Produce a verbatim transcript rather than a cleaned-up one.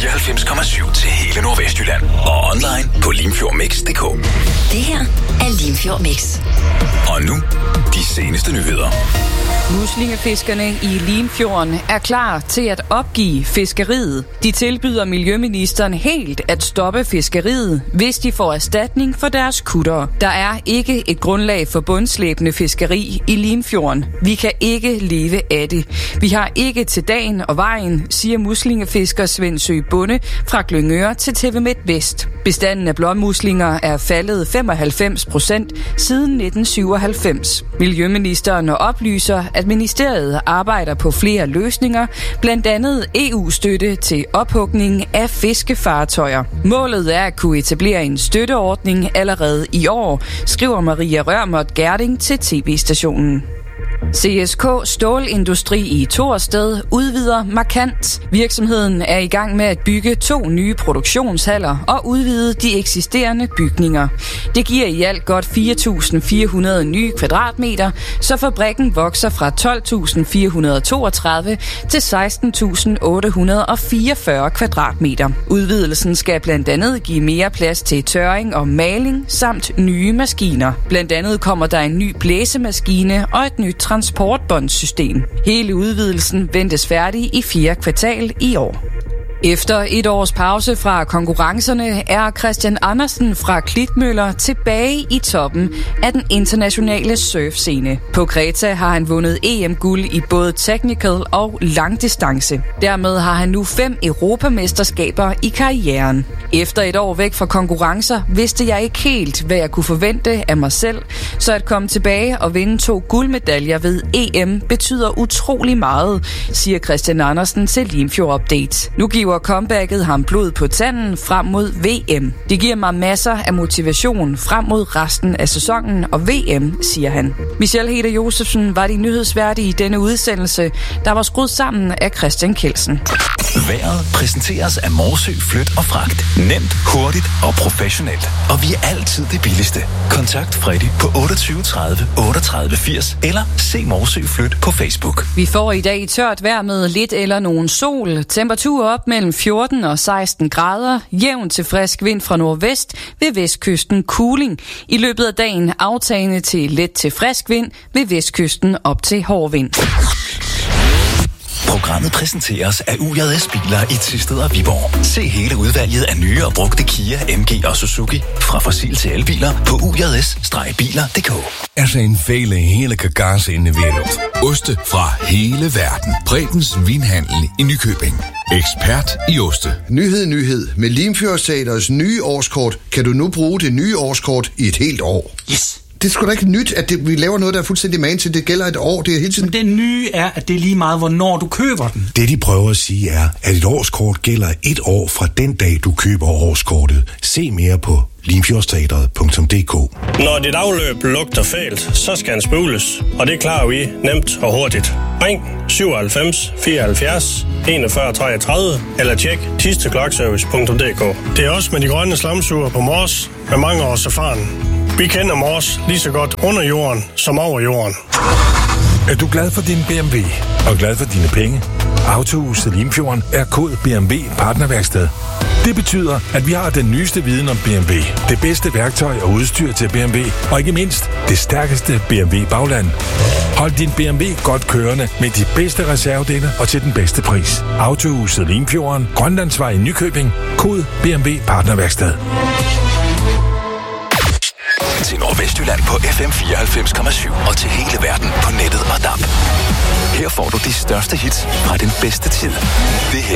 fireoghalvfems komma syv til hele Nordvestjylland. Og online på limfjordmix punktum d k. Det her er Limfjord Mix. Og nu, de seneste nyheder. Muslingefiskerne i Limfjorden er klar til at opgive fiskeriet. De tilbyder miljøministeren helt at stoppe fiskeriet, hvis de får erstatning for deres kuttere. Der er ikke et grundlag for bundslæbende fiskeri i Limfjorden. Vi kan ikke leve af det. Vi har ikke til dagen og vejen, siger muslingefisker Svend Søe Bonde fra Glyngøre til T V Midt Vest. Bestanden af blåmuslinger er faldet femoghalvfems procent siden nitten syvoghalvfems. Miljøministeren oplyser, at ministeriet arbejder på flere løsninger, blandt andet E U-støtte til ophugning af fiskefartøjer. Målet er at kunne etablere en støtteordning allerede i år, skriver Maria Rørmert Gerding til T V-stationen. C S K Stålindustri i Torsted udvider markant. Virksomheden er i gang med at bygge to nye produktionshaller og udvide de eksisterende bygninger. Det giver i alt godt fire tusind fire hundrede nye kvadratmeter, så fabrikken vokser fra tolv tusind fire hundrede toogtredive til seksten tusind otte hundrede fireogfyrre kvadratmeter. Udvidelsen skal blandt andet give mere plads til tørring og maling samt nye maskiner. Blandt andet kommer der en ny blæsemaskine og et nyt transportbåndssystem. Hele udvidelsen ventes færdig i fjerde kvartal i år. Efter et års pause fra konkurrencerne er Christian Andersen fra Klitmøller tilbage i toppen af den internationale surfscene. På Kreta har han vundet E M-guld i både technical og langdistance. Dermed har han nu fem europamesterskaber i karrieren. Efter et år væk fra konkurrencer vidste jeg ikke helt, hvad jeg kunne forvente af mig selv, så at komme tilbage og vinde to guldmedaljer ved E M betyder utrolig meget, siger Christian Andersen til Limfjord Update. Nu giver comebacket ham blod på tanden frem mod V M. Det giver mig masser af motivation frem mod resten af sæsonen og V M, siger han. Michelle Heder Josefsen var de nyhedsværdige i denne udsendelse, der var skruet sammen af Christian Kelsen. Vejret præsenteres af Morsø Flyt og Fragt. Nemt, hurtigt og professionelt. Og vi er altid det billigste. Kontakt Freddy på otteogtyve tredive otteogtredive firs eller se Morsø Flyt på Facebook. Vi får i dag tørt vejr med lidt eller nogen sol. Temperatur op mellem fjorten og seksten grader. Jævn til frisk vind fra nordvest ved vestkysten kuling. I løbet af dagen aftagende til let til frisk vind ved vestkysten op til hård vind. Programmet præsenteres af U J S Biler i Thisted og Viborg. Se hele udvalget af nye og brugte Kia, M G og Suzuki fra fossil til elbiler på u j s biler punktum d k. Er zijn vele heerlijke kazen in de wereld. Oste fra hele verden. Bredens Vinhandel i Nykøbing. Ekspert i oste. Nyhed, nyhed. Med Limfjordsteatrets nye årskort kan du nu bruge det nye årskort i et helt år. Yes. Det er sgu da ikke nyt, at det, vi laver noget, der er fuldstændig man til. Det gælder et år. Det er hele tiden... Men det nye er, at det er lige meget, hvornår du køber den. Det, de prøver at sige, er, at et årskort gælder et år fra den dag, du køber årskortet. Se mere på limfjordsteatret punktum d k. Når dit afløb lugter fælt, så skal den spøles. Og det klarer vi nemt og hurtigt. Ring syvoghalvfems fireoghalvfjerds enogfyrre treogtredive eller tjek thistekloakservice punktum d k. Det er også med de grønne slamsuger på Mors med mange års erfaring. Vi kender Mors lige så godt under jorden som over jorden. Er du glad for din B M W og glad for dine penge? Autohuset Limfjorden er kod B M W partnerværksted. Det betyder, at vi har den nyeste viden om B M W, det bedste værktøj og udstyr til B M W, og ikke mindst det stærkeste B M W bagland. Hold din B M W godt kørende med de bedste reservedele og til den bedste pris. Autohuset Limfjorden, Grønlandsvej i Nykøbing, kod B M W partnerværksted. Til Nordvestjylland på F M fireoghalvfems komma syv og til hele verden på nettet og D A B. Her får du de største hits fra den bedste tid. Det her